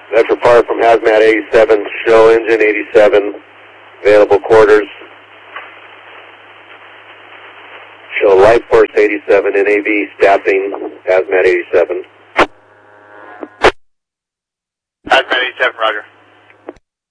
That's report from Hazmat 87, show engine 87, available quarters. Show Life Force 87, NAV, staffing, Hazmat 87. Hazmat 87, roger.